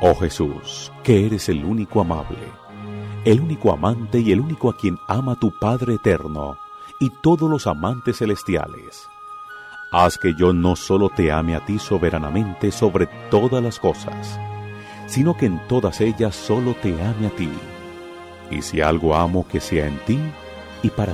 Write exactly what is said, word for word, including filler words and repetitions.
Oh Jesús, que eres el único amable, el único amante y el único a quien ama tu Padre eterno y todos los amantes celestiales. Haz que yo no solo te ame a ti soberanamente sobre todas las cosas, sino que en todas ellas solo te ame a ti. Y si algo amo, que sea en ti y para